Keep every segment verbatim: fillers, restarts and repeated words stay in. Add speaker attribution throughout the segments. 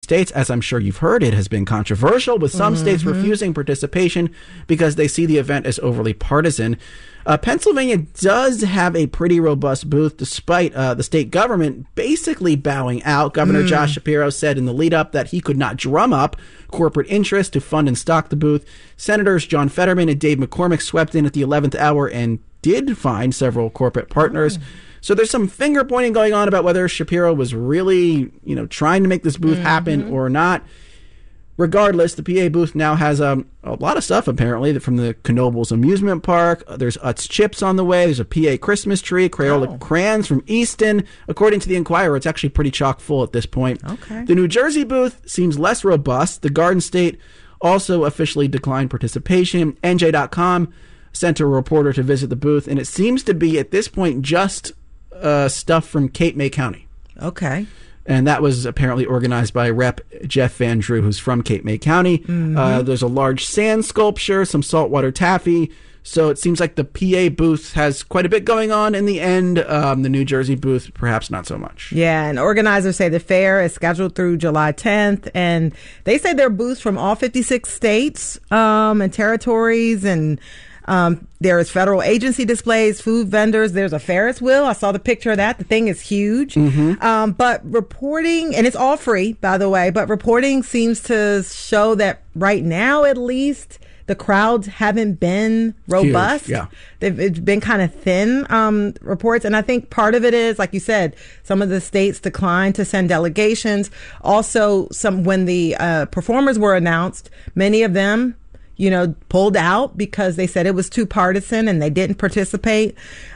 Speaker 1: states. As I'm sure you've heard, it has been controversial, with some mm-hmm. states refusing participation because they see the event as overly partisan. Uh, Pennsylvania does have a pretty robust booth, despite uh, the state government basically bowing out. Governor mm. Josh Shapiro said in the lead up that he could not drum up corporate interest to fund and stock the booth. Senators John Fetterman and Dave McCormick swept in at the eleventh hour and did find several corporate partners. Mm. So there's some finger pointing going on about whether Shapiro was really, you know, trying to make this booth mm-hmm. happen or not. Regardless, the P A booth now has um, a lot of stuff, apparently, from the Knoebels Amusement Park. There's Utz Chips on the way. There's a P A Christmas tree, Crayola oh. crayons from Easton. According to the Inquirer, it's actually pretty chock full at this point.
Speaker 2: Okay.
Speaker 1: The New Jersey booth seems less robust. The Garden State also officially declined participation. N J dot com sent a reporter to visit the booth, and it seems to be, at this point, just uh, stuff from Cape May County.
Speaker 2: Okay.
Speaker 1: And that was apparently organized by Rep Jeff Van Drew, who's from Cape May County. Mm-hmm. Uh, there's a large sand sculpture, some saltwater taffy. So it seems like the P A booth has quite a bit going on in the end. Um, the New Jersey booth, perhaps not so much.
Speaker 2: Yeah, and organizers say the fair is scheduled through July tenth. And they say there are booths from all fifty-six states um, and territories, and Um, there's federal agency displays, food vendors. There's a Ferris wheel. I saw the picture of that. The thing is huge. Mm-hmm. Um, but reporting, and it's all free, by the way, but reporting seems to show that right now, at least, the crowds haven't been robust.
Speaker 1: Huge, yeah.
Speaker 2: They've, it's been kind of thin um, reports. And I think part of it is, like you said, some of the states declined to send delegations. Also, some when the uh, performers were announced, many of them you know, pulled out because they said it was too partisan and they didn't participate.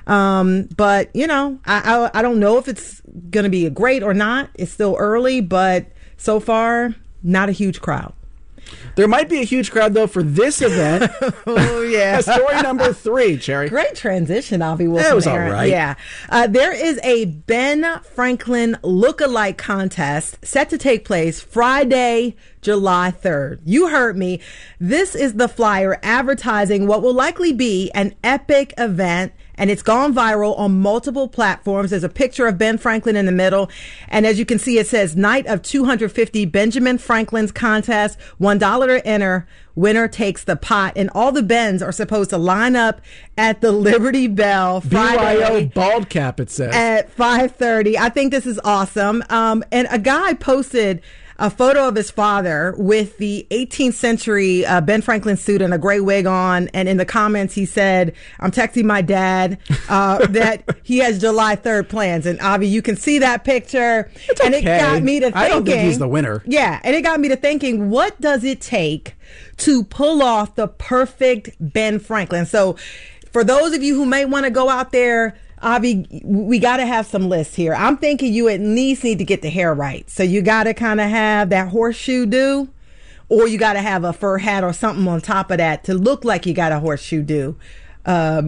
Speaker 2: Um, but, you know, I, I, I don't know if it's going to be great or not. It's still early, but so far, not a huge crowd.
Speaker 1: There might be a huge crowd, though, for this event.
Speaker 2: Oh, yeah.
Speaker 1: Story number three, Cherry.
Speaker 2: Great transition, Avi Wilson.
Speaker 1: That was all right.
Speaker 2: Yeah. Uh, there is a Ben Franklin look-alike contest set to take place Friday, July third. You heard me. This is the flyer advertising what will likely be an epic event, and it's gone viral on multiple platforms. There's a picture of Ben Franklin in the middle, and as you can see, it says Night of two hundred fifty Benjamin Franklin's Contest, one dollar to enter, winner takes the pot, and all the Bens are supposed to line up at the Liberty Bell Friday.
Speaker 1: B Y O bald cap, it says.
Speaker 2: At five thirty. I think this is awesome. Um, and a guy posted a photo of his father with the eighteenth century uh, Ben Franklin suit and a gray wig on. And in the comments, he said, I'm texting my dad uh, that he has July third plans. And Avi, you can see that picture.
Speaker 1: It's
Speaker 2: and
Speaker 1: okay.
Speaker 2: it got me to thinking.
Speaker 1: I don't think he's the winner.
Speaker 2: Yeah. And it got me to thinking, what does it take to pull off the perfect Ben Franklin? So for those of you who may want to go out there, Avi, we got to have some lists here. I'm thinking you at least need to get the hair right. So you got to kind of have that horseshoe do, or you got to have a fur hat or something on top of that to look like you got a horseshoe do. Um,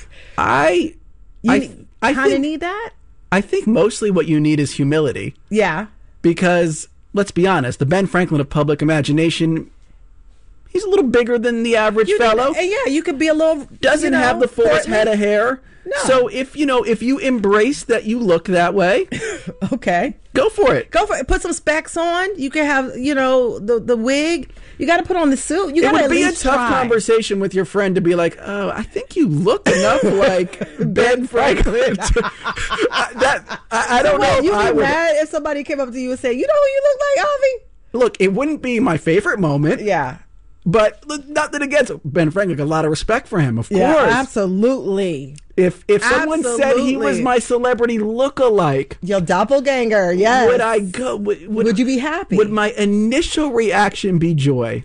Speaker 1: I,
Speaker 2: you
Speaker 1: I, I
Speaker 2: kind of need that.
Speaker 1: I think mostly what you need is humility.
Speaker 2: Yeah.
Speaker 1: Because let's be honest, the Ben Franklin of public imagination, he's a little bigger than the average
Speaker 2: you
Speaker 1: fellow.
Speaker 2: Did, yeah, you could be a little.
Speaker 1: Doesn't
Speaker 2: you know,
Speaker 1: have the fullest head of hair.
Speaker 2: No.
Speaker 1: So if you know if you embrace that you look that way,
Speaker 2: okay,
Speaker 1: go for it.
Speaker 2: Go for it. Put some specs on. You can have you know the the wig. You got to put on the suit. You got to
Speaker 1: It
Speaker 2: at
Speaker 1: would be a
Speaker 2: least
Speaker 1: tough
Speaker 2: try.
Speaker 1: conversation with your friend to be like, oh, I think you look enough like Ben Franklin. to, I, that I, I don't
Speaker 2: Well,
Speaker 1: know.
Speaker 2: You'd
Speaker 1: If
Speaker 2: be
Speaker 1: I would,
Speaker 2: mad if somebody came up to you and said, "You know who you look like, Avi?"
Speaker 1: look, it wouldn't be my favorite moment.
Speaker 2: Yeah.
Speaker 1: But look, nothing against Ben Franklin. A lot of respect for him, of
Speaker 2: Yeah,
Speaker 1: course.
Speaker 2: absolutely.
Speaker 1: If if someone said he was
Speaker 2: Absolutely.
Speaker 1: my celebrity look-alike,
Speaker 2: Your doppelganger, yes.
Speaker 1: would I go? Would, would,
Speaker 2: Would you be happy?
Speaker 1: Would my initial reaction be joy?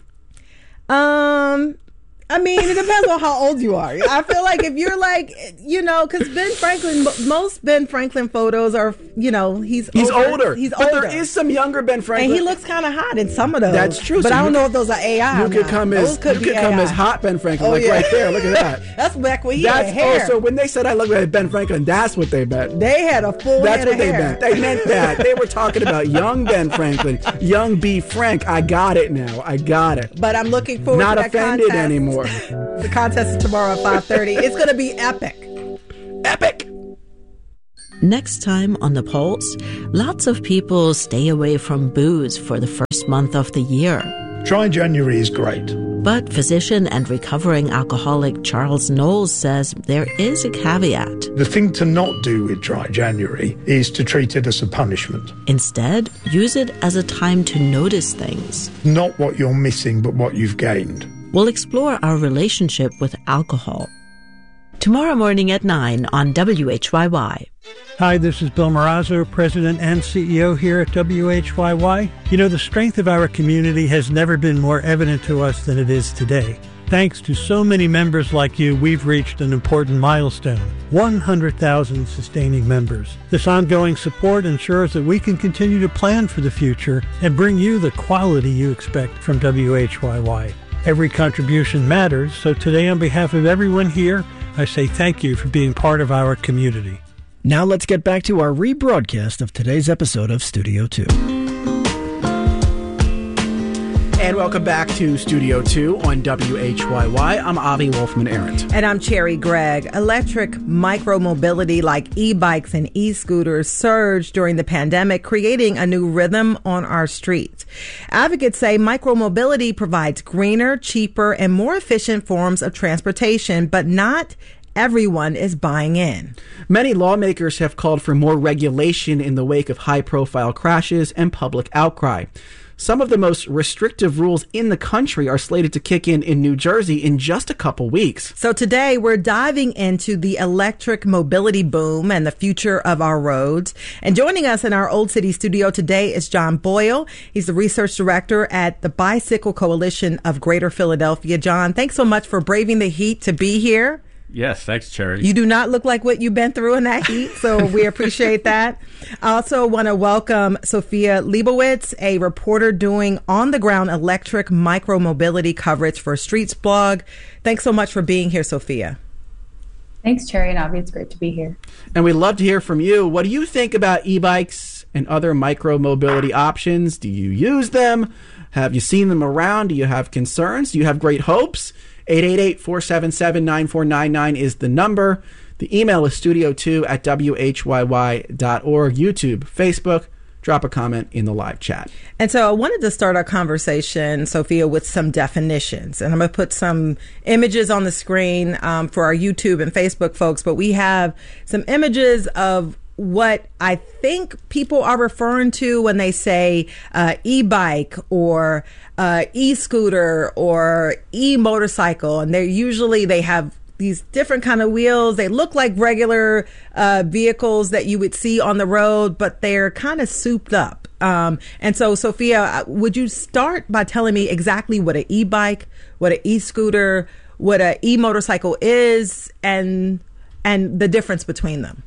Speaker 2: Um, I mean, it depends on how old you are. I feel like if you're like, you know, because Ben Franklin, most Ben Franklin photos are, you know, he's
Speaker 1: He's
Speaker 2: older.
Speaker 1: older.
Speaker 2: He's
Speaker 1: but
Speaker 2: older.
Speaker 1: there is some younger Ben Franklin.
Speaker 2: And he looks kind of hot in some of those.
Speaker 1: That's true.
Speaker 2: But
Speaker 1: So
Speaker 2: I
Speaker 1: you
Speaker 2: don't know
Speaker 1: could-
Speaker 2: if those are A I.
Speaker 1: You
Speaker 2: or
Speaker 1: could
Speaker 2: not.
Speaker 1: come
Speaker 2: Those
Speaker 1: as
Speaker 2: could
Speaker 1: you
Speaker 2: be
Speaker 1: could come
Speaker 2: A I.
Speaker 1: as hot Ben Franklin,
Speaker 2: Oh,
Speaker 1: like
Speaker 2: yeah.
Speaker 1: right there. Look at that.
Speaker 2: That's back when he
Speaker 1: That's
Speaker 2: had hair.
Speaker 1: also when they said I look like Ben Franklin. That's what they meant.
Speaker 2: They had a full
Speaker 1: That's
Speaker 2: head
Speaker 1: what
Speaker 2: of
Speaker 1: they
Speaker 2: hair.
Speaker 1: meant. They meant that. They were talking about young Ben Franklin, young B. Frank. I got it now. I got it.
Speaker 2: But I'm looking forward
Speaker 1: Not
Speaker 2: to that
Speaker 1: offended
Speaker 2: contest.
Speaker 1: anymore.
Speaker 2: The contest is tomorrow at five thirty. It's going to be epic.
Speaker 1: Epic.
Speaker 3: Next time on The Pulse, lots of people stay away from booze for the first month of the year.
Speaker 4: Dry January is great.
Speaker 3: But physician and recovering alcoholic Charles Knowles says there is a caveat.
Speaker 4: The thing to not do with Dry January is to treat it as a punishment.
Speaker 3: Instead, use it as a time to notice things.
Speaker 4: Not what you're missing, but what you've gained.
Speaker 3: We'll explore our relationship with alcohol. Tomorrow morning at nine on W H Y Y.
Speaker 5: Hi, this is Bill Marazzo, President and C E O here at W H Y Y. You know, the strength of our community has never been more evident to us than it is today. Thanks to so many members like you, we've reached an important milestone, one hundred thousand sustaining members. This ongoing support ensures that we can continue to plan for the future and bring you the quality you expect from W H Y Y. Every contribution matters, so today on behalf of everyone here, I say thank you for being part of our community.
Speaker 6: Now let's get back to our rebroadcast of today's episode of Studio two.
Speaker 1: And welcome back to Studio two on W H Y Y. I'm Avi Wolfman-Arent.
Speaker 2: And I'm Cherry Gregg. Electric micromobility like e-bikes and e-scooters surged during the pandemic, creating a new rhythm on our streets. Advocates say micromobility provides greener, cheaper, and more efficient forms of transportation, but not everyone is buying in.
Speaker 1: Many lawmakers have called for more regulation in the wake of high-profile crashes and public outcry. Some of the most restrictive rules in the country are slated to kick in in New Jersey in just a couple weeks.
Speaker 2: So today we're diving into the electric mobility boom and the future of our roads. And joining us in our Old City studio today is John Boyle. He's the research director at the Bicycle Coalition of Greater Philadelphia. John, thanks so much for braving the heat to be here.
Speaker 7: Yes, thanks, Cherry.
Speaker 2: You do not look like what you've been through in that heat, so we appreciate that. I also want to welcome Sophia Leibowitz, a reporter doing on-the-ground electric micromobility coverage for Streets Blog. Thanks so much for being here, Sophia.
Speaker 8: Thanks, Cherry and Avi. It's great to be here.
Speaker 1: And we'd love to hear from you. What do you think about e-bikes and other micromobility options? Do you use them? Have you seen them around? Do you have concerns? Do you have great hopes? eight eight eight, four seven seven, nine four nine nine is the number. The email is studio two at W H Y Y dot org. YouTube, Facebook. Drop a comment in the live chat.
Speaker 2: And so I wanted to start our conversation, Sophia, with some definitions. And I'm going to put some images on the screen um, for our YouTube and Facebook folks. But we have some images of what I think people are referring to when they say uh, e-bike or uh, e-scooter or e-motorcycle. And they're usually, they have these different kind of wheels. They look like regular uh, vehicles that you would see on the road, but they're kind of souped up. Um, and so, Sophia, would you start by telling me exactly what an e-bike, what an e-scooter, what an e-motorcycle is, and and the difference between them?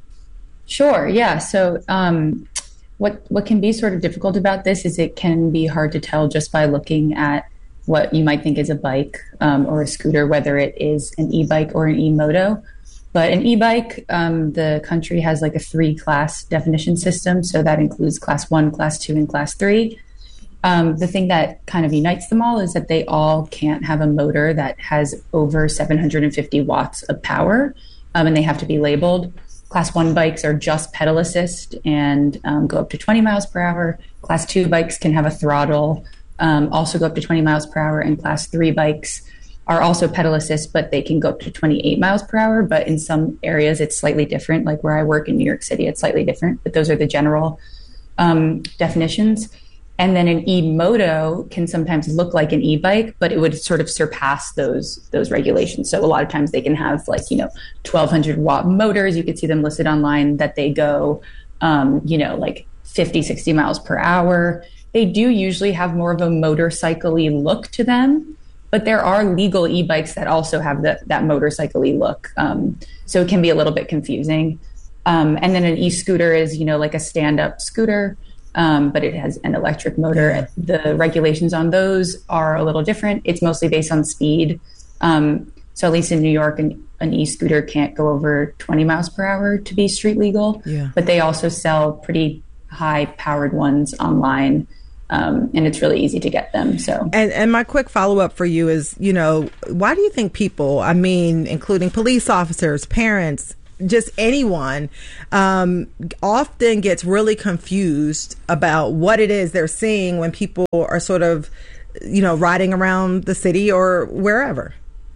Speaker 8: Sure. Yeah. So um, what what can be sort of difficult about this is it can be hard to tell just by looking at what you might think is a bike um, or a scooter, whether it is an e-bike or an e-moto. But an e-bike, um, the country has like a three-class definition system. So that includes class one, class two, and class three. Um, the thing that kind of unites them all is that they all can't have a motor that has over seven hundred fifty watts of power, um, and they have to be labeled. Class one bikes are just pedal assist and um, go up to twenty miles per hour. Class two bikes can have a throttle, um, also go up to twenty miles per hour. And class three bikes are also pedal assist, but they can go up to twenty-eight miles per hour. But in some areas, it's slightly different. Like where I work in New York City, it's slightly different. But those are the general um, definitions. And then an e-moto can sometimes look like an e-bike, but it would sort of surpass those those regulations. So a lot of times they can have like, you know, twelve hundred watt motors. You could see them listed online that they go, um, you know, like fifty, sixty miles per hour. They do usually have more of a motorcycle-y look to them, but there are legal e-bikes that also have the, that motorcycle-y look. Um, so it can be a little bit confusing. Um, and then an e-scooter is, you know, like a stand-up scooter. Um, but it has an electric motor. The regulations on those are a little different. It's mostly based on speed. Um, so at least in New York, an, an e-scooter can't go over twenty miles per hour to be street legal. Yeah. But they also sell pretty high-powered ones online, um, and it's really easy to get them. So,
Speaker 2: and and my quick follow-up for you is, you know, why do you think people, I mean, including police officers, parents, just anyone, um, often gets really confused about what it is they're seeing when people are sort of, you know, riding around the city or wherever?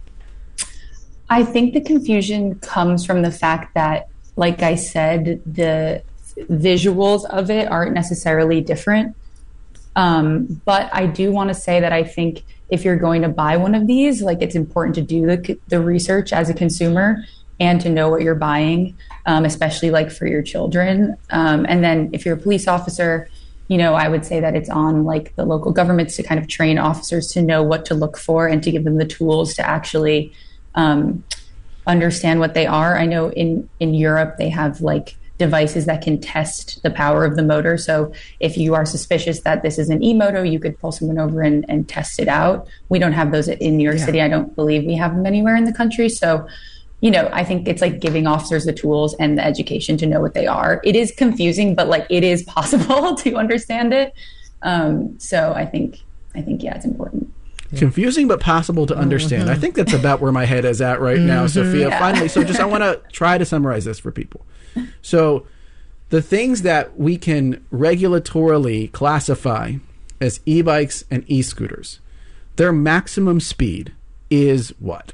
Speaker 8: I think the confusion comes from the fact that, like I said, the visuals of it aren't necessarily different. Um, but I do want to say that I think if you're going to buy one of these, like, it's important to do the, the research as a consumer and to know what you're buying, um, especially like for your children. Um, and then if you're a police officer, you know, I would say that it's on like the local governments to kind of train officers to know what to look for and to give them the tools to actually um, understand what they are. I know in, in Europe, they have like devices that can test the power of the motor. So if you are suspicious that this is an e-moto, you could pull someone over and, and test it out. We don't have those in New York yeah. City. I don't believe we have them anywhere in the country. So, you know, I think it's like giving officers the tools and the education to know what they are. It is confusing, but like it is possible to understand it. Um, so I think, I think, yeah, it's important.
Speaker 1: Confusing but possible to understand. Mm-hmm. I think that's about where my head is at right now, mm-hmm. Sophia. Yeah. Finally, so just I want to try to summarize this for people. So the things that we can regulatorily classify as e-bikes and e-scooters, their maximum speed is what?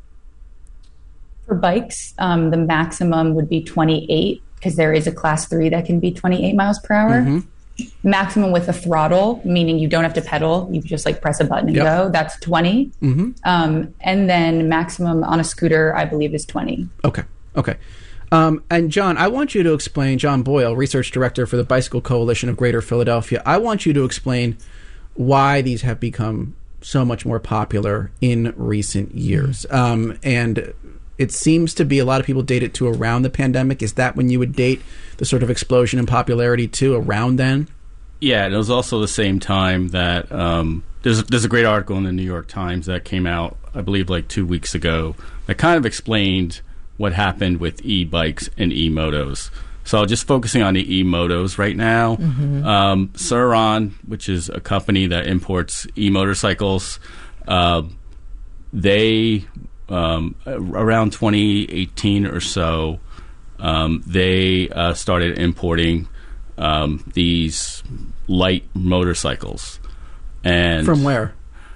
Speaker 8: For bikes, um, the maximum would be twenty-eight, because there is a class three that can be twenty-eight miles per hour. Mm-hmm. Maximum with a throttle, meaning you don't have to pedal, you just like press a button and yep. go, that's twenty. Mm-hmm. Um, and then maximum on a scooter, I believe, is twenty.
Speaker 1: Okay, okay. Um, and John, I want you to explain, John Boyle, Research Director for the Bicycle Coalition of Greater Philadelphia, I want you to explain why these have become so much more popular in recent years. Mm-hmm. Um, and it seems to be a lot of people date it to around the pandemic. Is that when you would date the sort of explosion in popularity to around then?
Speaker 7: Yeah, and it was also the same time that um, there's, there's a great article in the New York Times that came out, I believe, like two weeks ago that kind of explained what happened with e-bikes and e-motos. So just focusing on the e-motos right now, mm-hmm. um, Sur-Ron, which is a company that imports e-motorcycles, uh, they... Um, around twenty eighteen or so, um, they uh, started importing um, these light motorcycles. And
Speaker 1: from where?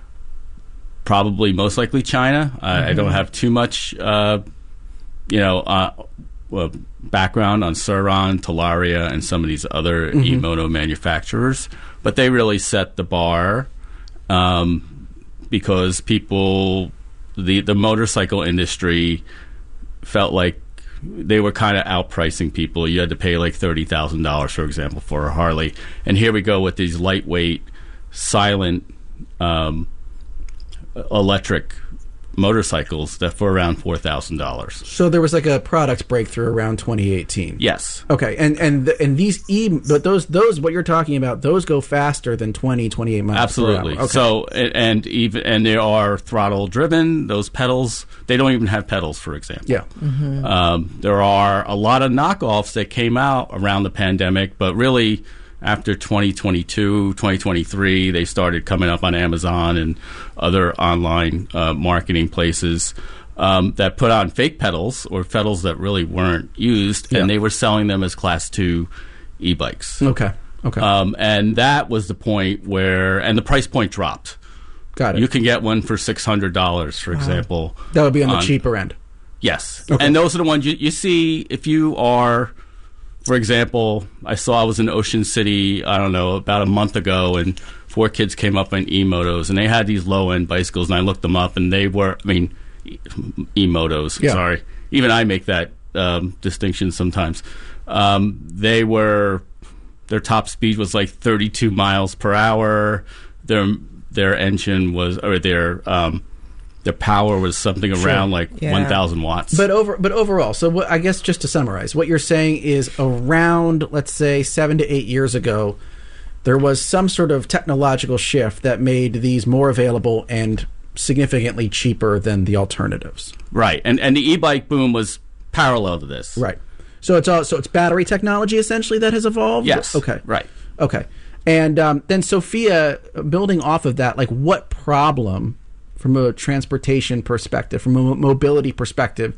Speaker 7: Probably most likely China. Mm-hmm. I, I don't have too much, uh, you know, uh, well, background on Sur-Ron, Talaria, and some of these other mm-hmm. e-moto manufacturers, but they really set the bar um, because people. The the motorcycle industry felt like they were kind of outpricing people. You had to pay like thirty thousand dollars, for example, for a Harley. And here we go with these lightweight, silent, um, electric motorcycles that for around four thousand dollars.
Speaker 1: So there was like a product breakthrough around twenty eighteen.
Speaker 7: Yes.
Speaker 1: Okay, and and and these e, but those those what you're talking about, those go faster than twenty, twenty-eight miles
Speaker 7: Absolutely.
Speaker 1: per hour. Okay.
Speaker 7: So and even and they are throttle driven. Those pedals, they don't even have pedals, for example.
Speaker 1: Yeah.
Speaker 7: Mm-hmm. Um, there are a lot of knockoffs that came out around the pandemic, but really. After twenty twenty-two, twenty twenty-three, they started coming up on Amazon and other online uh, marketing places um, that put on fake pedals or pedals that really weren't used, yeah. and they were selling them as Class two e-bikes.
Speaker 1: Okay, okay.
Speaker 7: Um, and that was the point where, and the price point dropped.
Speaker 1: Got it.
Speaker 7: You can get one for six hundred dollars, for wow. example.
Speaker 1: That would be on the on, cheaper end.
Speaker 7: Yes.
Speaker 1: Okay.
Speaker 7: And those are the ones you, you see if you are... For example, I saw I was in Ocean City, I don't know, about a month ago, and four kids came up on e-motos, and they had these low-end bicycles, and I looked them up, and they were, I mean, e-motos, yeah. sorry. Even I make that um, distinction sometimes. Um, they were, their top speed was like thirty-two miles per hour. Their their engine was, or their... Um, The power was something around sure. like yeah. one thousand watts.
Speaker 1: But over, but overall, so what, I guess just to summarize, what you're saying is around, let's say, seven to eight years ago, there was some sort of technological shift that made these more available and significantly cheaper than the alternatives.
Speaker 7: Right, and and the e-bike boom was parallel to this.
Speaker 1: Right. So it's all, so it's battery technology essentially that has evolved.
Speaker 7: Yes.
Speaker 1: Okay.
Speaker 7: Right.
Speaker 1: Okay. And um, then Sophia, building off of that, like what problem? From a transportation perspective, from a mobility perspective,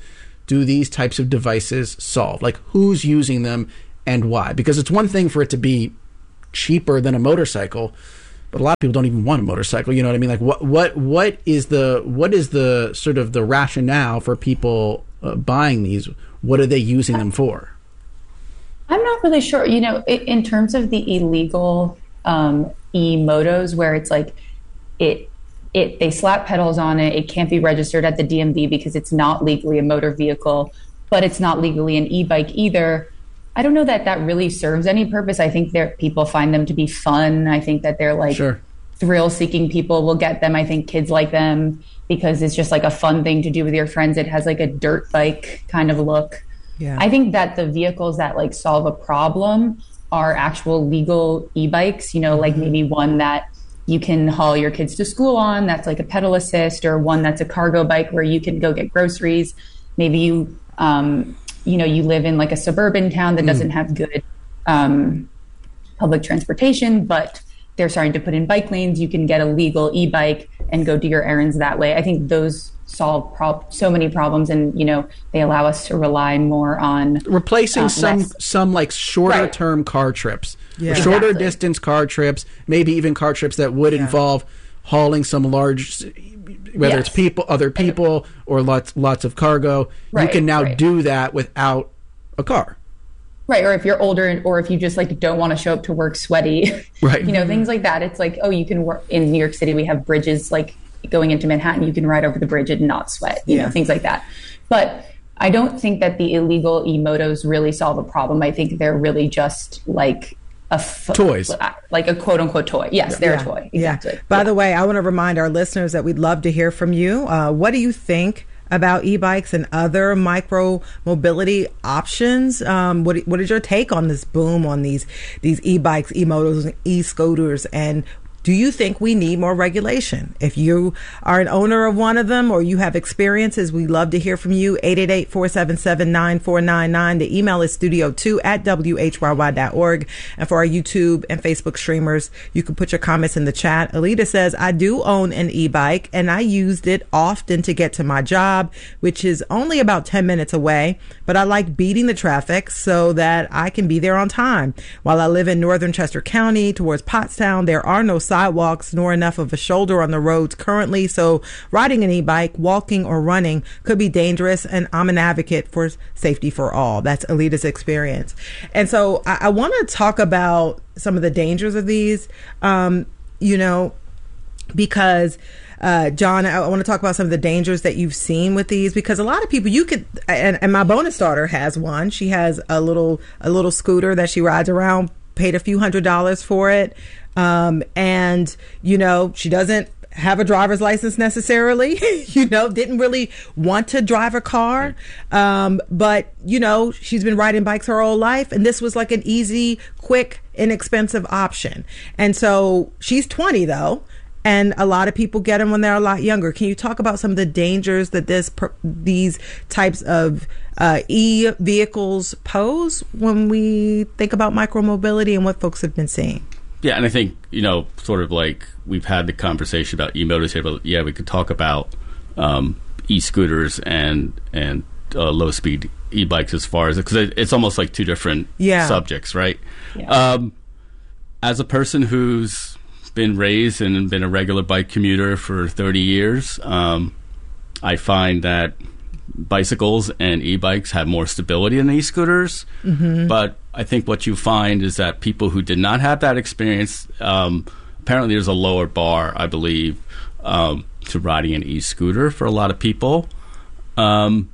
Speaker 1: do these types of devices solve? Like, who's using them and why? Because it's one thing for it to be cheaper than a motorcycle, but a lot of people don't even want a motorcycle. You know what I mean? Like, what what what is the what is the sort of the rationale for people uh, buying these? What are they using them for?
Speaker 8: I'm not really sure. You know, in terms of the illegal um, e-motos, where it's like it it they slap pedals on it, it can't be registered at the D M V because it's not legally a motor vehicle, but it's not legally an e-bike either. I don't know that that really serves any purpose. I think there people find them to be fun. I think that they're like
Speaker 1: sure.
Speaker 8: thrill-seeking people will get them. I think kids like them because it's just like a fun thing to do with your friends. It has like a dirt bike kind of look.
Speaker 2: Yeah.
Speaker 8: I think that the vehicles that like solve a problem are actual legal e-bikes, you know, mm-hmm. like maybe one that you can haul your kids to school on, that's like a pedal assist, or one that's a cargo bike where you can go get groceries. Maybe you, um, you know, you live in like a suburban town that doesn't have good um, public transportation, but they're starting to put in bike lanes. You can get a legal e-bike and go do your errands that way. I think those solve prob- so many problems, and you know, they allow us to rely more on
Speaker 1: replacing
Speaker 8: uh,
Speaker 1: some
Speaker 8: less.
Speaker 1: some like shorter
Speaker 8: Right.
Speaker 1: term car trips,
Speaker 2: Yeah.
Speaker 1: shorter
Speaker 8: Exactly.
Speaker 1: distance car trips, maybe even car trips that would
Speaker 2: Yeah.
Speaker 1: involve hauling some large, whether
Speaker 8: Yes.
Speaker 1: it's people, other people, or lots lots of cargo. You
Speaker 8: Right,
Speaker 1: can now
Speaker 8: right.
Speaker 1: do that without a car.
Speaker 8: Right. Or if you're older, or if you just like don't want to show up to work sweaty,
Speaker 1: Right.
Speaker 8: you know, things like that. It's like, oh, you can work in New York City. We have bridges like going into Manhattan. You can ride over the bridge and not sweat, you
Speaker 2: Yeah.
Speaker 8: know, things like that. But I don't think that the illegal e-motos really solve a problem. I think they're really just like a f-
Speaker 1: Toys.
Speaker 8: like a quote unquote toy. Yes, they're a toy. Exactly.
Speaker 2: Yeah. By the way, I want to remind our listeners that we'd love to hear from you. Uh, what do you think about e-bikes and other micro mobility options? Um, what what is your take on this boom on these these e-bikes, e-motos, and e-scooters? And do you think we need more regulation? If you are an owner of one of them or you have experiences, we'd love to hear from you. eight eight eight, four seven seven, nine four nine nine. The email is studio two at W H Y Y dot org. And for our YouTube and Facebook streamers, you can put your comments in the chat. Alita says, I do own an e-bike and I used it often to get to my job, which is only about ten minutes away. But I like beating the traffic so that I can be there on time. While I live in northern Chester County towards Pottstown, there are no sidewalks nor enough of a shoulder on the roads currently, so riding an e-bike, walking or running could be dangerous, and I'm an advocate for safety for all. That's Alita's experience. And so I, I want to talk about some of the dangers of these, um, you know, because uh, John, I, I want to talk about some of the dangers that you've seen with these, because a lot of people, you could, and, and my bonus daughter has one. She has a little a little scooter that she rides around, paid a few hundred dollars for it. Um, and, you know, she doesn't have a driver's license necessarily, you know, didn't really want to drive a car. Um, but, you know, she's been riding bikes her whole life. And this was like an easy, quick, inexpensive option. And so she's twenty, though. And a lot of people get them when they're a lot younger. Can you talk about some of the dangers that this per, these types of uh, e-vehicles pose when we think about micromobility and what folks have been seeing?
Speaker 7: Yeah, and I think, you know, sort of like we've had the conversation about e-motors here, but yeah, we could talk about um, e-scooters and and uh, low-speed e-bikes as far as, because it's almost like two different
Speaker 2: yeah.
Speaker 7: subjects, right?
Speaker 8: Yeah.
Speaker 7: Um, as a person who's been raised and been a regular bike commuter for thirty years, um, I find that bicycles and e-bikes have more stability than e-scooters. Mm-hmm. But I think what you find is that people who did not have that experience, um, apparently there's a lower bar, I believe, um, to riding an e-scooter for a lot of people. Um,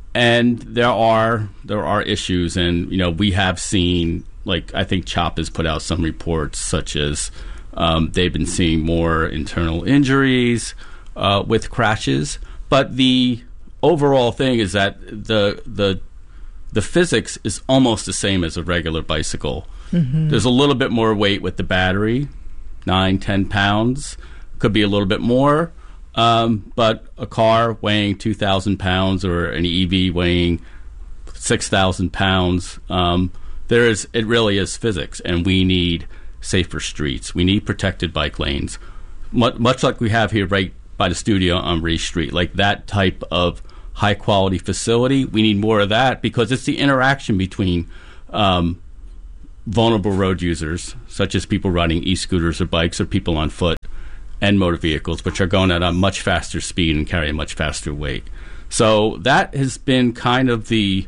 Speaker 7: and there are there are issues, and you know, we have seen, like, I think CHOP has put out some reports such as um, they've been seeing more internal injuries uh, with crashes. But the overall thing is that the the the physics is almost the same as a regular bicycle. Mm-hmm. There's a little bit more weight with the battery, nine, ten pounds. Could be a little bit more. Um, but a car weighing two thousand pounds or an E V weighing six thousand pounds, um, there is, it really is physics, and we need safer streets. We need protected bike lanes, much, much like we have here right by the studio on Reese Street, like that type of high quality facility. We need more of that because it's the interaction between um, vulnerable road users, such as people riding e-scooters or bikes or people on foot, and motor vehicles, which are going at a much faster speed and carry a much faster weight. So that has been kind of the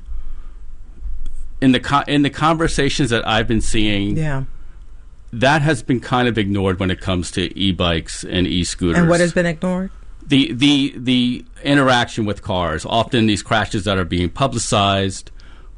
Speaker 7: in the co- in the conversations that I've been seeing.
Speaker 2: Yeah.
Speaker 7: That has been kind of ignored when it comes to e-bikes and e-scooters.
Speaker 2: And what has been ignored?
Speaker 7: The the the interaction with cars. Often these crashes that are being publicized,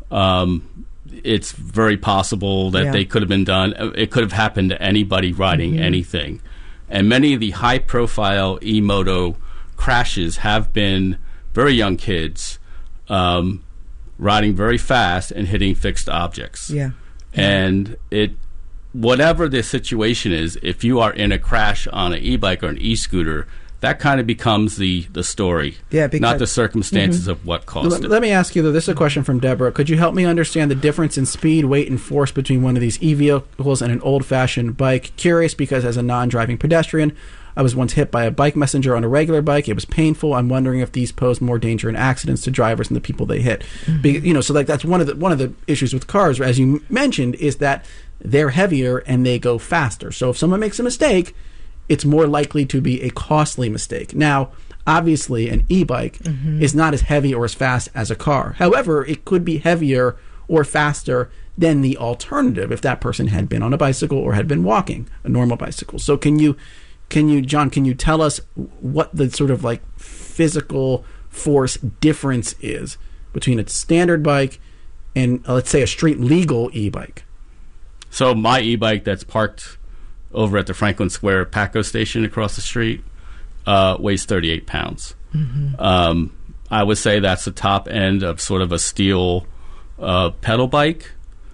Speaker 7: um, it's very possible that
Speaker 2: Yeah.
Speaker 7: they could have been done. It could have happened to anybody riding
Speaker 2: Mm-hmm.
Speaker 7: anything. And many of the high-profile e-moto crashes have been very young kids um, riding very fast and hitting fixed objects.
Speaker 2: Yeah.
Speaker 7: And it, whatever the situation is, if you are in a crash on an e-bike or an e-scooter, that kind of becomes the, the story,
Speaker 2: Yeah, because-
Speaker 7: not the circumstances of what caused
Speaker 1: Let,
Speaker 7: it.
Speaker 1: let me ask you, though, this is a question from Deborah. Could you help me understand the difference in speed, weight, and force between one of these e-vehicles and an old-fashioned bike? Curious because as a non-driving pedestrian, I was once hit by a bike messenger on a regular bike. It was painful. I'm wondering if these pose more danger and accidents to drivers and the people they hit.
Speaker 2: Mm-hmm.
Speaker 1: Be, you know, so like that's one of the one of the issues with cars, as you mentioned, is that they're heavier and they go faster. So if someone makes a mistake, it's more likely to be a costly mistake. Now, obviously, an e-bike
Speaker 2: Mm-hmm.
Speaker 1: is not as heavy or as fast as a car. However, it could be heavier or faster than the alternative if that person had been on a bicycle or had been walking a normal bicycle. So can you, can you, John, can you tell us what the sort of like physical force difference is between a standard bike and, uh, let's say, a street legal e-bike?
Speaker 7: So my e-bike that's parked over at the Franklin Square Paco station across the street uh, weighs thirty-eight pounds.
Speaker 2: Mm-hmm.
Speaker 7: Um, I would say that's the top end of sort of a steel uh, pedal bike.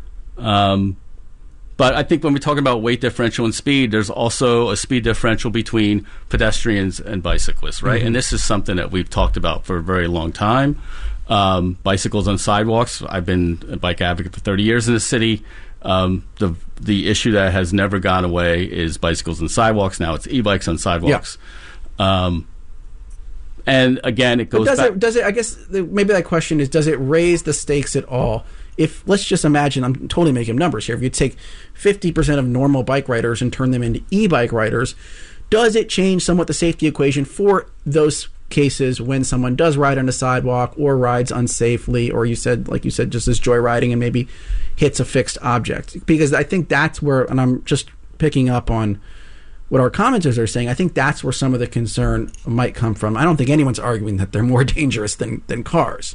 Speaker 7: Um, but I think when we talk about weight differential and speed, there's also a speed differential between pedestrians and bicyclists, right?
Speaker 1: Mm-hmm.
Speaker 7: And this is something that we've talked about for a very long time. Um, bicycles on sidewalks. I've been a bike advocate for thirty years in the city. Um, the the issue that has never gone away is bicycles and sidewalks. Now it's e-bikes on sidewalks. Yeah. Um, and again, it goes
Speaker 1: but does
Speaker 7: back.
Speaker 1: It, does it, I guess the, maybe that question is, does it raise the stakes at all? If, let's just imagine, I'm totally making numbers here. If you take fifty percent of normal bike riders and turn them into e-bike riders, does it change somewhat the safety equation for those cases when someone does ride on a sidewalk or rides unsafely, or you said, like you said, just as joyriding and maybe hits a fixed object? Because I think that's where, and I'm just picking up on what our commenters are saying, I think that's where some of the concern might come from. I don't think anyone's arguing that they're more dangerous than, than cars.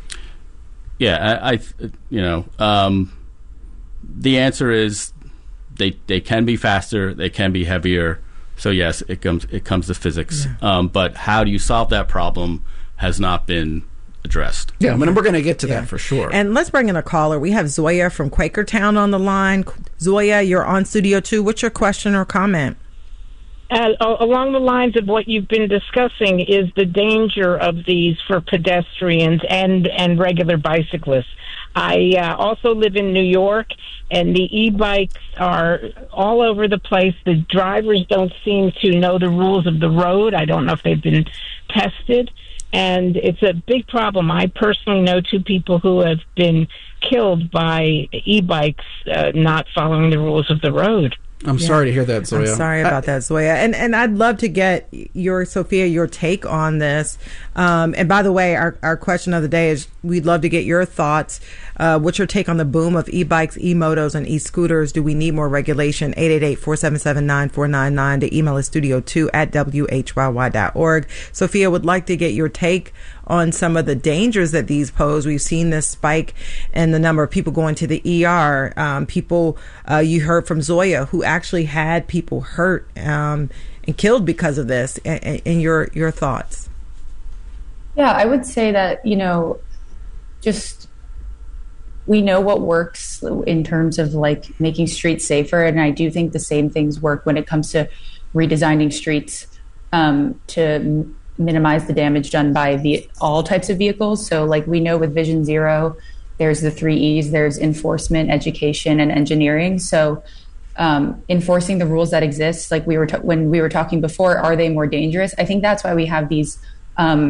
Speaker 7: Yeah, I, I you know, um, the answer is they they can be faster, they can be heavier. So yes, it comes it comes to physics. Yeah. Um, but how do you solve that problem has not been addressed.
Speaker 1: Yeah, I mean, we're going to get to yeah. that for sure.
Speaker 2: And let's bring in a caller. We have Zoya from Quakertown on the line. Zoya, you're on Studio two. What's your question or comment?
Speaker 9: Uh, along the lines of what you've been discussing is the danger of these for pedestrians and, and regular bicyclists. I uh, also live in New York, and the e-bikes are all over the place. The drivers don't seem to know the rules of the road. I don't know if they've been tested, and it's a big problem. I personally know two people who have been killed by e-bikes uh, not following the rules of the road.
Speaker 1: I'm yeah. sorry to hear that, Zoya.
Speaker 2: I'm sorry about that, Zoya. And and I'd love to get your, Sophia, your take on this. Um, and by the way, our, our question of the day is, we'd love to get your thoughts. Uh, what's your take on the boom of e-bikes, e-motos, and e-scooters? Do we need more regulation? eight eight eight, four seven seven, nine four nine nine. The email is studio two at w h y y dot org. Sophia would like to get your take on some of the dangers that these pose. We've seen this spike in the number of people going to the E R. Um, people, uh, you heard from Zoya, who actually had people hurt um, and killed because of this. And, and your your thoughts?
Speaker 8: Yeah, I would say that, you know, just we know what works in terms of like making streets safer, and I do think the same things work when it comes to redesigning streets um, to minimize the damage done by the, all types of vehicles. So like we know with Vision Zero, there's the three E's, there's enforcement, education, and engineering. So um, enforcing the rules that exist, like we were, t- when we were talking before, are they more dangerous? I think that's why we have these um,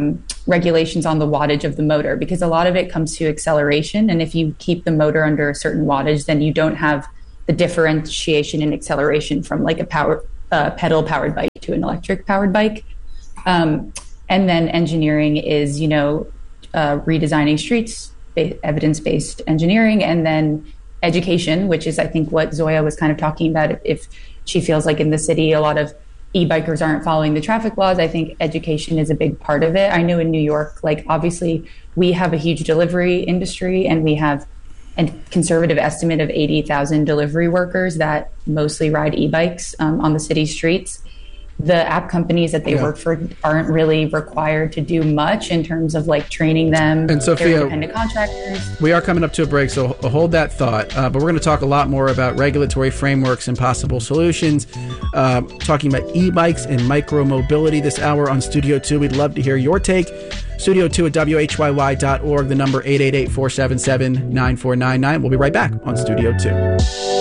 Speaker 8: regulations on the wattage of the motor, because a lot of it comes to acceleration. And if you keep the motor under a certain wattage, then you don't have the differentiation in acceleration from like a power uh, pedal powered bike to an electric powered bike. Um, and then engineering is, you know, uh, redesigning streets, ba- evidence-based engineering, and then education, which is, I think, what Zoya was kind of talking about. If, if she feels like in the city, a lot of e-bikers aren't following the traffic laws, I think education is a big part of it. I know in New York, like obviously we have a huge delivery industry, and we have a conservative estimate of eighty thousand delivery workers that mostly ride e-bikes um, on the city streets. The app companies that they yeah. work for aren't really required to do much in terms of like training them.
Speaker 1: And Sophia,
Speaker 8: they're independent contractors.
Speaker 1: We are coming up to a break, so hold that thought. Uh, but we're going to talk a lot more about regulatory frameworks and possible solutions. Uh, talking about e-bikes and micro-mobility this hour on Studio two. We'd love to hear your take. Studio two at W H Y Y dot org, the number eight eight eight, four seven seven, nine four nine nine. We'll be right back on Studio two.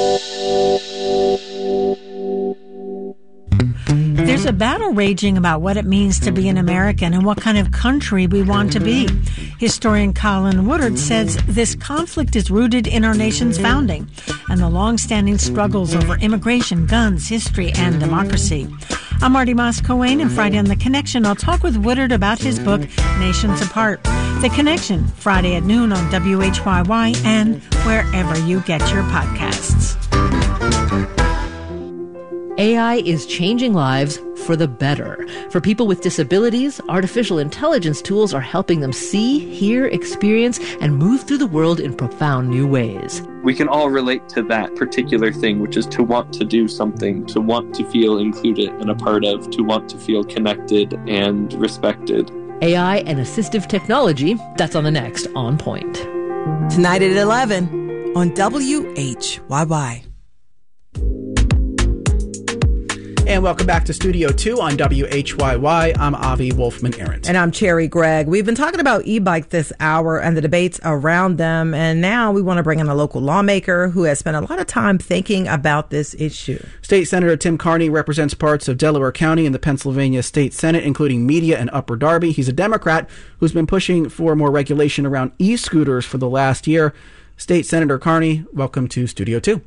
Speaker 10: There's a battle raging about what it means to be an American and what kind of country we want to be. Historian Colin Woodard says this conflict is rooted in our nation's founding and the long-standing struggles over immigration, guns, history, and democracy. I'm Marty Moss-Coane, and Friday on The Connection, I'll talk with Woodard about his book, Nations Apart. The Connection, Friday at noon on W H Y Y and wherever you get your podcasts.
Speaker 11: A I is changing lives for the better. For people with disabilities, artificial intelligence tools are helping them see, hear, experience, and move through the world in profound new ways.
Speaker 12: We can all relate to that particular thing, which is to want to do something, to want to feel included and a part of, to want to feel connected and respected.
Speaker 11: A I and assistive technology, that's on the next On Point.
Speaker 13: Tonight at eleven on W H Y Y.
Speaker 1: And welcome back to Studio two on W H Y Y. I'm Avi Wolfman-Arendt.
Speaker 2: And I'm Cherry Gregg. We've been talking about e-bikes this hour and the debates around them. And now we want to bring in a local lawmaker who has spent a lot of time thinking about this issue.
Speaker 1: State Senator Tim Carney represents parts of Delaware County in the Pennsylvania State Senate, including Media and Upper Darby. He's a Democrat who's been pushing for more regulation around e-scooters for the last year. State Senator Carney, welcome to Studio two.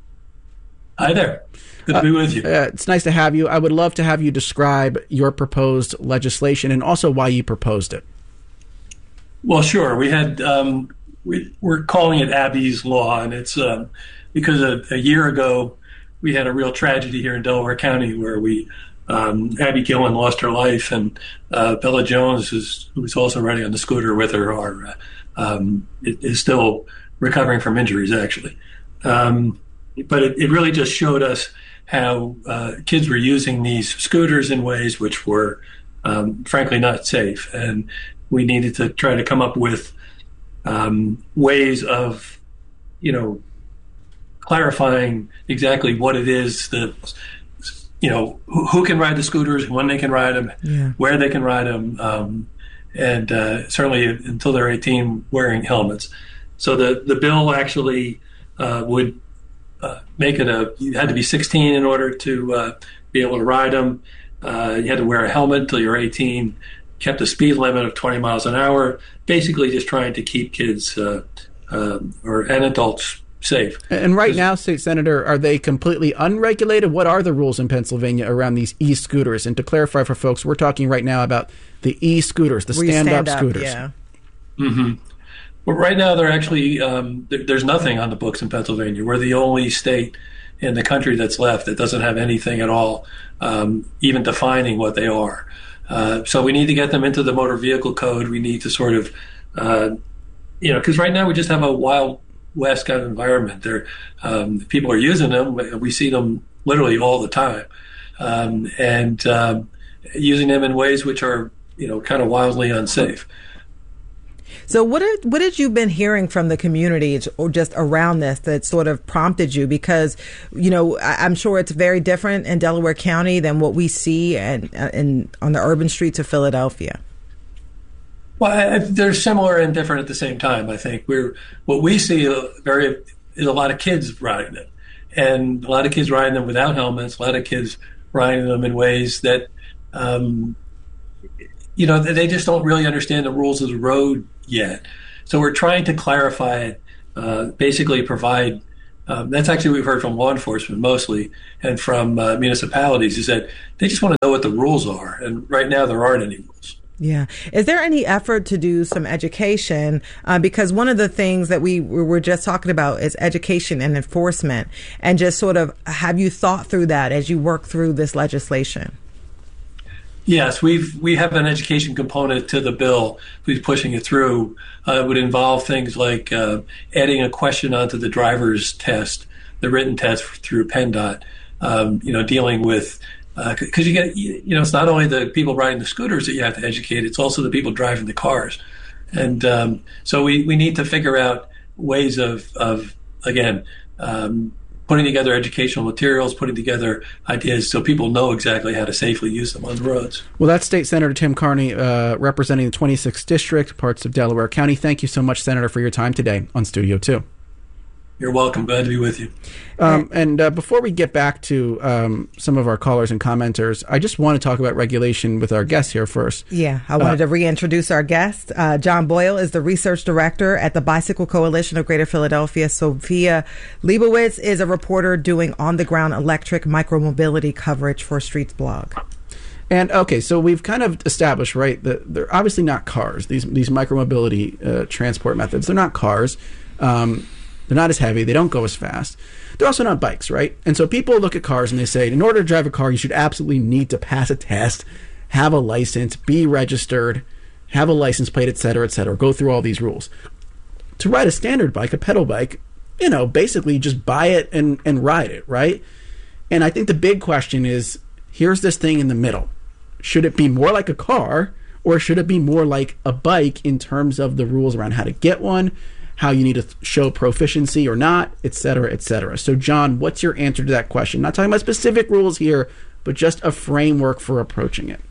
Speaker 14: Hi there. Good to be with you.
Speaker 1: Uh, it's nice to have you. I would love to have you describe your proposed legislation and also why you proposed it.
Speaker 14: Well, sure. We had um, we, we're calling it Abby's Law, and it's um, because a, a year ago we had a real tragedy here in Delaware County where we um, Abby Gillen lost her life, and uh, Bella Jones, is, who was also riding on the scooter with her, are uh, um, is still recovering from injuries, actually. Um, but it, it really just showed us how uh, kids were using these scooters in ways which were, um, frankly, not safe. And we needed to try to come up with um, ways of, you know, clarifying exactly what it is that, you know, who, who can ride the scooters, when they can ride them, yeah. where they can ride them, um, and uh, certainly until they're eighteen, wearing helmets. So the, the bill actually uh, would Uh, make it a, you had to be sixteen in order to uh, be able to ride them. Uh, you had to wear a helmet until you were eighteen, kept a speed limit of twenty miles an hour, basically just trying to keep kids uh, uh, or and adults safe.
Speaker 1: And right now, State Senator, are they completely unregulated? What are the rules in Pennsylvania around these e-scooters? And to clarify for folks, we're talking right now about the e-scooters, the stand-up stand scooters.
Speaker 2: Yeah.
Speaker 14: Mm-hmm. But right now, they're actually um, there, there's nothing on the books in Pennsylvania. We're the only state in the country that's left that doesn't have anything at all, um, even defining what they are. Uh, so we need to get them into the motor vehicle code. We need to sort of, uh, you know, because right now we just have a wild west kind of environment. There, um, people are using them. We see them literally all the time, um, and um, using them in ways which are, you know, kind of wildly unsafe.
Speaker 2: So what are, what had you been hearing from the community or just around this that sort of prompted you? Because, you know, I, I'm sure it's very different in Delaware County than what we see and, and on the urban streets of Philadelphia.
Speaker 14: Well, I, they're similar and different at the same time. I think we're what we see very is a lot of kids riding them, and a lot of kids riding them without helmets. A lot of kids riding them in ways that, um, you know, they just don't really understand the rules of the road yet. So we're trying to clarify it, uh, basically provide. Um, that's actually what we've heard from law enforcement mostly, and from uh, municipalities, is that they just want to know what the rules are. And right now there aren't any rules.
Speaker 2: Yeah. Is there any effort to do some education? Uh, because one of the things that we, we were just talking about is education and enforcement. And just sort of, have you thought through that as you work through this legislation?
Speaker 14: Yes, we've we have an education component to the bill. We're pushing it through. Uh, it would involve things like uh, adding a question onto the driver's test, the written test through PennDOT. Um, you know, dealing with because uh, you get you know it's not only the people riding the scooters that you have to educate; it's also the people driving the cars. And um, so we, we need to figure out ways of of again. Um, putting together educational materials, putting together ideas so people know exactly how to safely use them on the roads.
Speaker 1: Well, that's State Senator Tim Carney, uh, representing the twenty-sixth District, parts of Delaware County. Thank you so much, Senator, for your time today on Studio two.
Speaker 14: You're welcome. Glad to be with you.
Speaker 1: Um, and uh, before we get back to um, some of our callers and commenters, I just want to talk about regulation with our guests here first.
Speaker 2: Yeah, I wanted uh, to reintroduce our guest. Uh, John Boyle is the research director at the Bicycle Coalition of Greater Philadelphia. Sophia Leibowitz is a reporter doing on-the-ground electric micromobility coverage for Streets Blog.
Speaker 1: And okay, so we've kind of established, right, that they're obviously not cars. These these micromobility uh, transport methods, they're not cars. Um, They're not as heavy. They don't go as fast. They're also not bikes, right? And so people look at cars and they say, in order to drive a car, you should absolutely need to pass a test, have a license, be registered, have a license plate, et cetera, et cetera. Go through all these rules. To ride a standard bike, a pedal bike, you know, basically just buy it and, and ride it, right? And I think the big question is, here's this thing in the middle. Should it be more like a car, or should it be more like a bike in terms of the rules around how to get one, how you need to show proficiency or not, et cetera, et cetera. So, John, what's your answer to that question? Not talking about specific rules here, but just a framework for approaching it.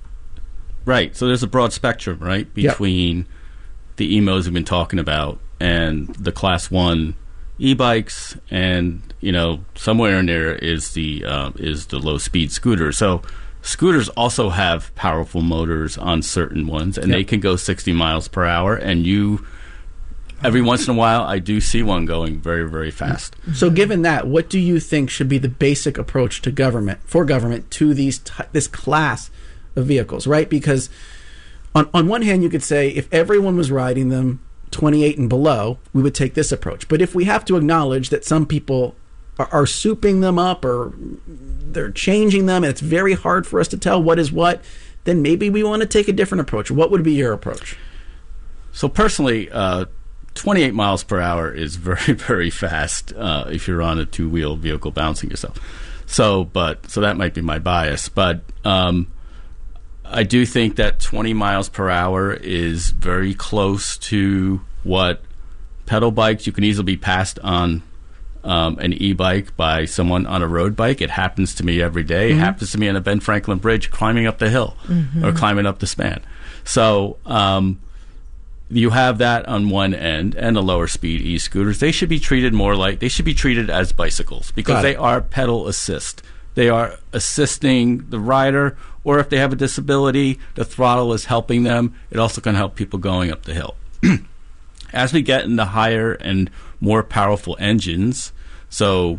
Speaker 7: Right. So there's a broad spectrum, right, between yep. the E M Os we've been talking about and the Class One e-bikes, and you know, somewhere in there is the uh, is the low-speed scooter. So scooters also have powerful motors on certain ones, and yep. they can go sixty miles per hour, and you. Every once in a while, I do see one going very, very fast.
Speaker 1: So given that, what do you think should be the basic approach to government, for government, to these t- this class of vehicles, right? Because on, on one hand, you could say if everyone was riding them twenty-eight and below, we would take this approach. But if we have to acknowledge that some people are, are souping them up or they're changing them, and it's very hard for us to tell what is what, then maybe we want to take a different approach. What would be your approach?
Speaker 7: So personally, uh, twenty-eight miles per hour is very, very fast uh, if you're on a two-wheel vehicle bouncing yourself. So, but so that might be my bias. But um, I do think that twenty miles per hour is very close to what pedal bikes. You can easily be passed on um, an e-bike by someone on a road bike. It happens to me every day. Mm-hmm. It happens to me on a Ben Franklin Bridge climbing up the hill mm-hmm. or climbing up the span. So um you have that on one end, and the lower speed e-scooters. They should be treated more like, they should be treated as bicycles, because they are pedal assist. They are assisting the rider, or if they have a disability, the throttle is helping them. It also can help people going up the hill. As we get into higher and more powerful engines, so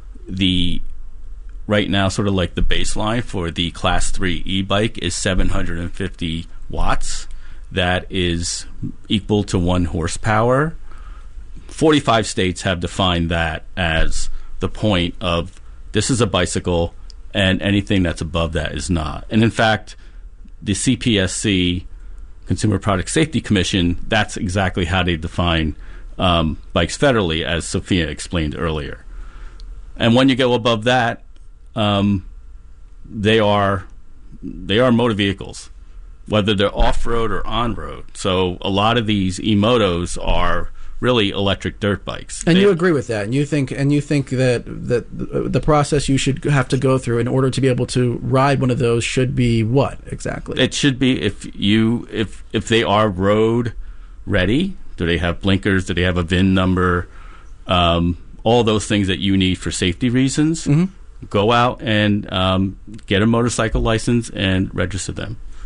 Speaker 7: the right now sort of like the baseline for the Class three e-bike is seven hundred fifty watts. That is equal to one horsepower. forty-five states have defined that as the point of this is a bicycle, and anything that's above that is not. And in fact, the C P S C, Consumer Product Safety Commission, that's exactly how they define um, bikes federally, as Sophia explained earlier. And when you go above that, um, they are they are motor vehicles, whether they're off-road or on-road. So a lot of these e-motos are really electric dirt bikes.
Speaker 1: And
Speaker 7: they,
Speaker 1: you agree with that, and you think and you think that, that the process you should have to go through in order to be able to ride one of those should be what exactly?
Speaker 7: It should be if you if if they are road ready. Do they have blinkers? Do they have a V I N number? Um, all those things that you need for safety reasons. Mm-hmm. Go out and um, get a motorcycle license and register them.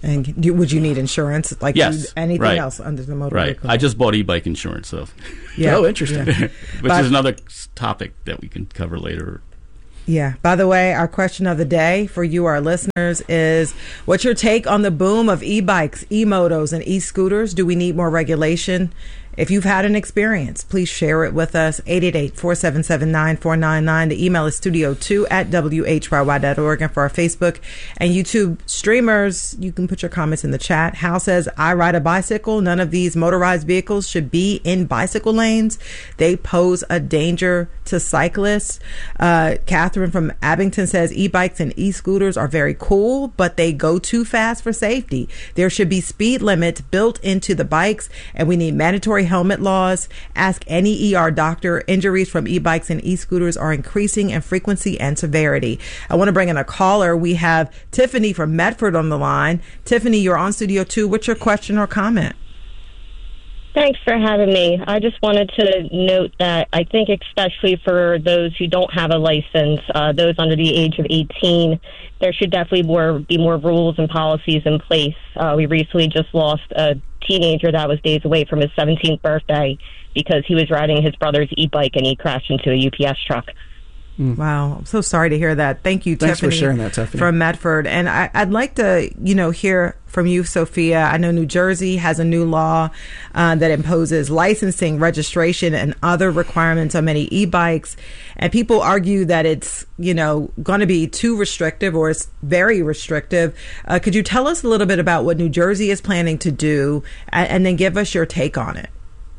Speaker 2: And do, would you need insurance? Like
Speaker 7: yes,
Speaker 2: you, anything
Speaker 7: right.
Speaker 2: else under the motor
Speaker 7: right.
Speaker 2: vehicle?
Speaker 7: I just bought e-bike insurance, so.
Speaker 2: Yeah.
Speaker 1: Oh, interesting.
Speaker 2: Yeah.
Speaker 7: Which
Speaker 2: but,
Speaker 7: is another topic that we can cover later.
Speaker 2: Yeah. By the way, our question of the day for you, our listeners, is what's your take on the boom of e-bikes, e-motos, and e-scooters? Do we need more regulation? If you've had an experience, please share it with us. eight eight eight, four seven seven, nine four nine nine. The email is studio two at W H Y Y dot org. And for our Facebook and YouTube streamers, you can put your comments in the chat. Hal says, I ride a bicycle. None of these motorized vehicles should be in bicycle lanes. They pose a danger to cyclists. Uh, Catherine from Abington says, e-bikes and e-scooters are very cool, but they go too fast for safety. There should be speed limits built into the bikes, and we need mandatory helmet laws. Ask any E R doctor. Injuries from e-bikes and e-scooters are increasing in frequency and severity. I want to bring in a caller. We have Tiffany from Medford on the line. Tiffany, you're on Studio two. What's your question or comment?
Speaker 15: Thanks for having me. I just wanted to note that I think especially for those who don't have a license, uh, those under the age of eighteen, there should definitely more, be more rules and policies in place. Uh, we recently just lost a teenager that was days away from his seventeenth birthday because he was riding his brother's e-bike and he crashed into a U P S truck.
Speaker 2: Mm. Wow. I'm so sorry to hear that. Thank you,
Speaker 1: Thanks
Speaker 2: Tiffany,
Speaker 1: for sharing that, Tiffany.
Speaker 2: from Medford. And I, I'd like to, you know, hear from you, Sophia. I know New Jersey has a new law uh, that imposes licensing, registration, and other requirements on many e-bikes. And people argue that it's, you know, going to be too restrictive or it's very restrictive. Uh, could you tell us a little bit about what New Jersey is planning to do and, and then give us your take on it?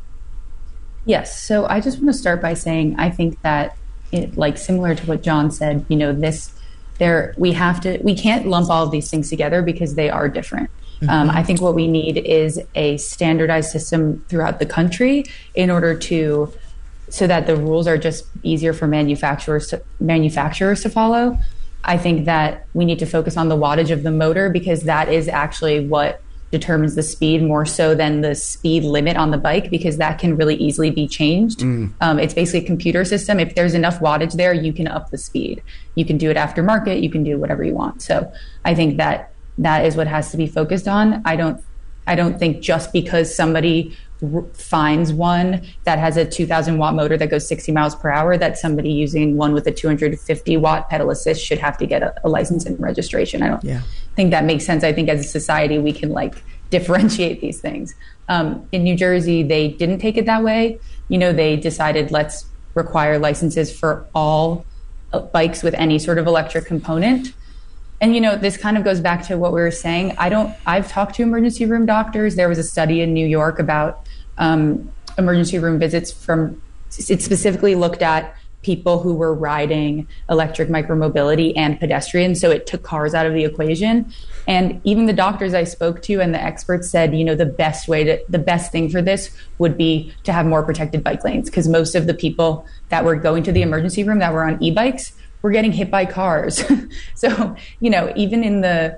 Speaker 8: Yes. So I just want to start by saying I think that it, like similar to what John said, you know, this there we have to we can't lump all of these things together because they are different. Mm-hmm. Um, I think what we need is a standardized system throughout the country in order to so that the rules are just easier for manufacturers to, manufacturers to follow. I think that we need to focus on the wattage of the motor because that is actually what determines the speed more so than the speed limit on the bike, because that can really easily be changed. Mm. Um, it's basically a computer system. If there's enough wattage there, you can up the speed. You can do it aftermarket. You can do whatever you want. So I think that that is what has to be focused on. I don't, I don't think just because somebody r- finds one that has a two thousand watt motor that goes sixty miles per hour, that somebody using one with a two hundred fifty watt pedal assist should have to get a, a license and registration. I don't yeah. think that makes sense. I think as a society, we can like differentiate these things. Um, in New Jersey, they didn't take it that way. You know, they decided let's require licenses for all uh, bikes with any sort of electric component. And, you know, this kind of goes back to what we were saying. I don't, I've talked to emergency room doctors. There was a study in New York about um, emergency room visits from, it specifically looked at people who were riding electric micromobility and pedestrians. So it took cars out of the equation. And even the doctors I spoke to and the experts said, you know, the best way to, the best thing for this would be to have more protected bike lanes, because most of the people that were going to the emergency room that were on e-bikes were getting hit by cars. So, you know, even in the,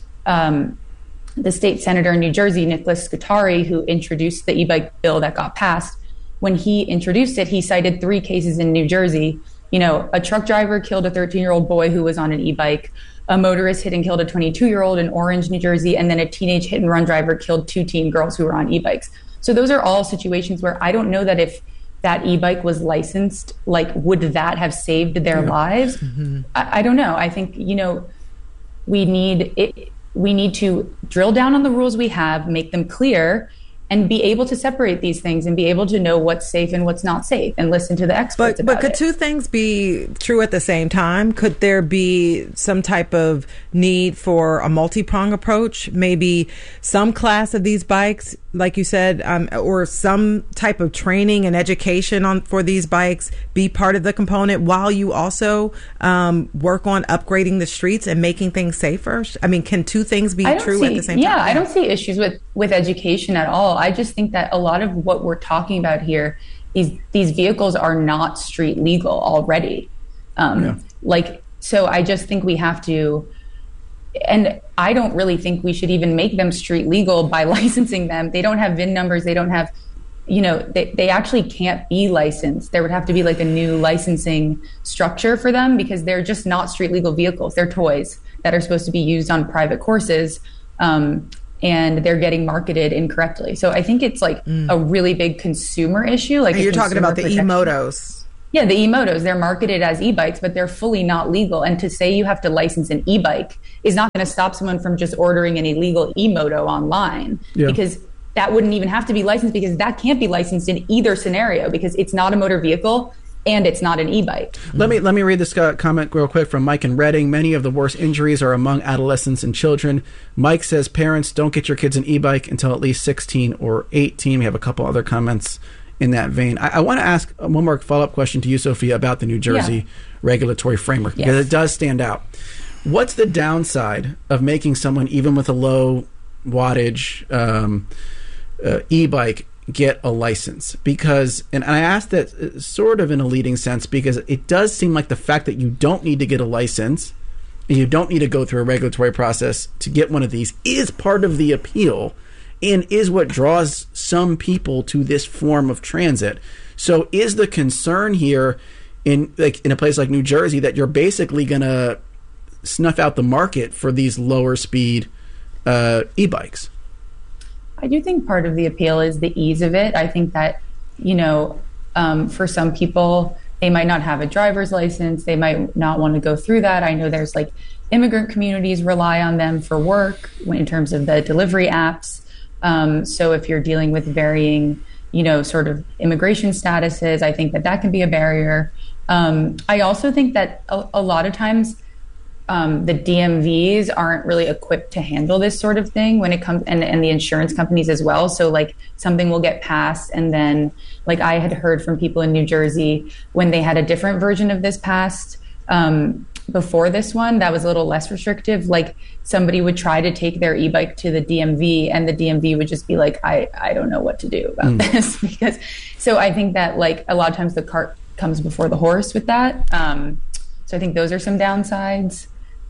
Speaker 8: um, the state senator in New Jersey, Nicholas Scutari, who introduced the e-bike bill that got passed, when he introduced it, he cited three cases in New Jersey. You know, a truck driver killed a thirteen-year-old boy who was on an e-bike, a motorist hit and killed a twenty-two-year-old in Orange, New Jersey, and then a teenage hit-and-run driver killed two teen girls who were on e-bikes. So those are all situations where I don't know that if that e-bike was licensed, like, would that have saved their yeah. lives? Mm-hmm. I, I don't know. I think, you know, we need it, we need to drill down on the rules we have, make them clear, and be able to separate these things and be able to know what's safe and what's not safe and listen to the experts
Speaker 2: but,
Speaker 8: about
Speaker 2: But could
Speaker 8: it.
Speaker 2: two things be true at the same time? Could there be some type of need for a multi-prong approach? Maybe some class of these bikes, like you said, um, or some type of training and education on for these bikes be part of the component while you also um, work on upgrading the streets and making things safer? I mean, can two things be true
Speaker 8: see,
Speaker 2: at the same
Speaker 8: yeah,
Speaker 2: time? Yeah,
Speaker 8: I don't see issues with, with education at all. I just think that a lot of what we're talking about here is these vehicles are not street legal already. Um, yeah. Like, so I just think we have to, and I don't really think we should even make them street legal by licensing them. They don't have V I N numbers. They don't have, you know, they, they actually can't be licensed. There would have to be like a new licensing structure for them because they're just not street legal vehicles. They're toys that are supposed to be used on private courses. Um, and they're getting marketed incorrectly. So I think it's like
Speaker 2: Mm.
Speaker 8: a really big consumer issue. Like
Speaker 2: And
Speaker 8: a
Speaker 2: you're talking
Speaker 8: consumer
Speaker 2: about the
Speaker 8: protection.
Speaker 2: e-motos.
Speaker 8: Yeah, the e-motos, they're marketed as e-bikes, but they're fully not legal. And to say you have to license an e-bike is not going to stop someone from just ordering an illegal e-moto online,
Speaker 1: Yeah.
Speaker 8: because that wouldn't even have to be licensed, because that can't be licensed in either scenario, because it's not a motor vehicle and it's not an e-bike.
Speaker 1: Let me let me read this uh, comment real quick from Mike in Reading. Many of the worst injuries are among adolescents and children. Mike says, parents, don't get your kids an e-bike until at least sixteen or eighteen. We have a couple other comments in that vein. I, I want to ask one more follow-up question to you, Sophia, about the New Jersey
Speaker 8: Yeah.
Speaker 1: regulatory framework,
Speaker 8: Yes.
Speaker 1: because it does stand out. What's the downside of making someone, even with a low wattage um, uh, e-bike, get a license? Because, and I ask that uh, sort of in a leading sense, because it does seem like the fact that you don't need to get a license and you don't need to go through a regulatory process to get one of these is part of the appeal and is what draws some people to this form of transit. So is the concern here in like in a place like New Jersey that you're basically going to snuff out the market for these lower speed uh, e-bikes?
Speaker 8: I do think part of the appeal is the ease of it. I think that, you know, um, for some people, they might not have a driver's license. They might not want to go through that. I know there's like immigrant communities rely on them for work in terms of the delivery apps. Um, so if you're dealing with varying, you know, sort of immigration statuses, I think that that can be a barrier. Um, I also think that a, a lot of times, Um, the D M Vs aren't really equipped to handle this sort of thing when it comes, and, and the insurance companies as well. So like something will get passed, and then like I had heard from people in New Jersey when they had a different version of this passed um, before this one that was a little less restrictive. Like somebody would try to take their e-bike to the D M V, and the D M V would just be like, I, I don't know what to do about
Speaker 1: Mm.
Speaker 8: this. Because so I think that like a lot of times the cart comes before the horse with that. Um, so I think those are some downsides.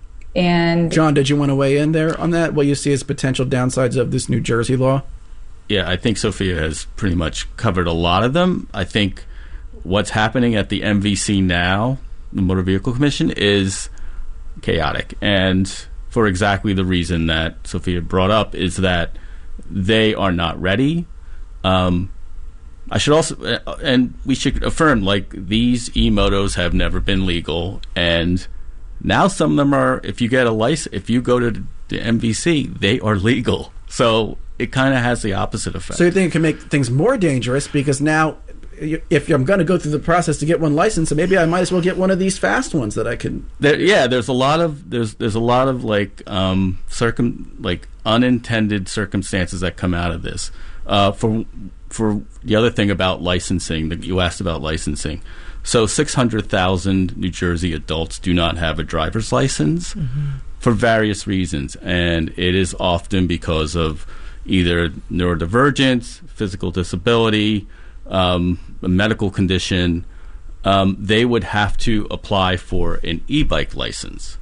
Speaker 8: And
Speaker 1: John, did you want to weigh in there on that? What you see as potential downsides of this New Jersey law?
Speaker 7: Yeah, I think Sophia has pretty much covered a lot of them. I think what's happening at the M V C now, the Motor Vehicle Commission, is chaotic. And for exactly the reason that Sophia brought up, is that they are not ready. Um, I should also, uh, and we should affirm, like, these e-motos have never been legal, and now some of them are, if you get a license, if you go to the M V C, they are legal. So it kind of has the opposite effect.
Speaker 1: So you think it can make things more dangerous because now if I'm going to go through the process to get one license, maybe I might as well get one of these fast ones that I can.
Speaker 7: There, yeah, there's a lot of there's there's a lot of like um circum like unintended circumstances that come out of this. Uh, for for the other thing about licensing that you asked about licensing. So six hundred thousand New Jersey adults do not have a driver's license mm-hmm. for various reasons. And it is often because of either neurodivergence, physical disability, um, a medical condition. Um, they would have to apply for an e-bike license.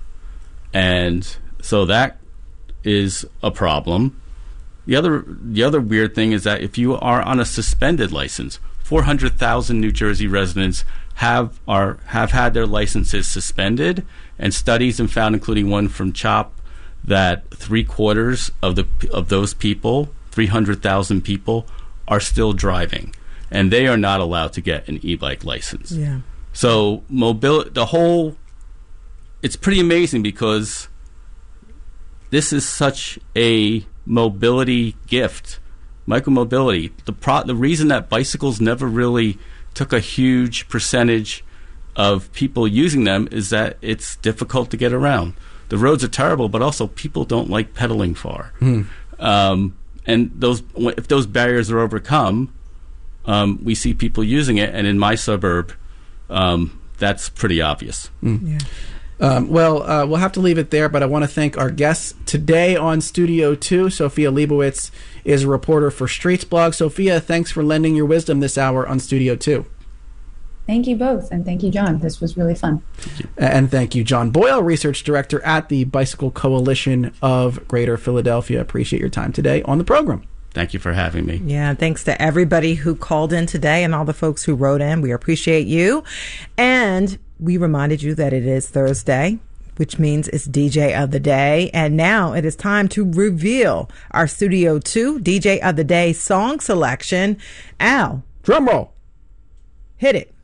Speaker 7: And so that is a problem. The other, the other weird thing is that if you are on a suspended license, four hundred thousand New Jersey residents have are have had their licenses suspended, and studies have found, including one from CHOP, that three quarters of the of those people, three hundred thousand people, are still driving, and they are not allowed to get an e-bike license.
Speaker 2: Yeah.
Speaker 7: So mobility, the whole, it's pretty amazing because this is such a mobility gift, micromobility. The pro, the reason that bicycles never really took a huge percentage of people using them is that it's difficult to get around. The roads are terrible, but also people don't like pedaling far.
Speaker 1: Hmm.
Speaker 7: Um, and those, if those barriers are overcome, um, we see people using it. And in my suburb, um, that's pretty obvious.
Speaker 1: Mm. Yeah. Um, well, uh, we'll have to leave it there, but I want to thank our guests today on Studio two. Sophia Leibowitz is a reporter for Streets Blog. Sophia, thanks for lending your wisdom this hour on Studio two.
Speaker 8: Thank you both, and thank you, John. This was really fun.
Speaker 7: Thank you.
Speaker 1: And thank you, John Boyle, Research Director at the Bicycle Coalition of Greater Philadelphia. Appreciate your time today on the program.
Speaker 7: Thank you for having me.
Speaker 2: Yeah, thanks to everybody who called in today and all the folks who wrote in. We appreciate you. And we reminded you that it is Thursday. which means it's D J of the Day. And now it is time to reveal our Studio two D J of the Day song selection. Al.
Speaker 1: Drum roll.
Speaker 2: Hit it.